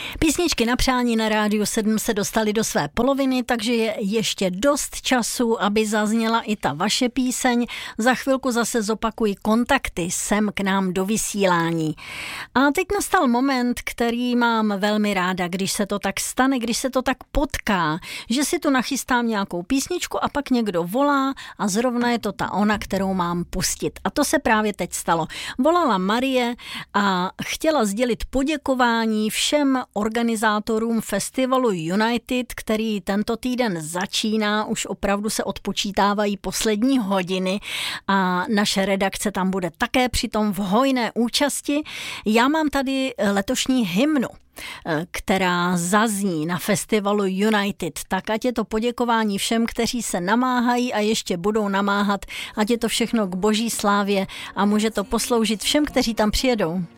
Písničky na přání na Rádiu 7 se dostaly do své poloviny, takže je ještě dost času, aby zazněla i ta vaše píseň. Za chvilku zase zopakuji kontakty sem k nám do vysílání. A teď nastal moment, který mám velmi ráda, když se to tak stane, když se to tak potká, že si tu nachystám nějakou písničku a pak někdo volá a zrovna je to ta ona, kterou mám pustit. A to se právě teď stalo. Volala Marie a chtěla sdělit poděkování všem organizátorům festivalu United, který tento týden začíná, už opravdu se odpočítávají poslední hodiny a naše redakce tam bude také přitom v hojné účasti. Já mám tady letošní hymnu, která zazní na festivalu United, tak ať je to poděkování všem, kteří se namáhají a ještě budou namáhat, ať je to všechno k boží slávě a může to posloužit všem, kteří tam přijedou.